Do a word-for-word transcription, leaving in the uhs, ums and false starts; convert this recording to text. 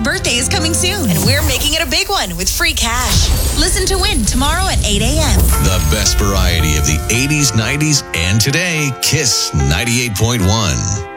birthday is coming soon, and we're making it a big one with free cash. Listen to Win tomorrow at eight a.m. The best variety of the eighties, nineties, and today. Kiss ninety-eight point one.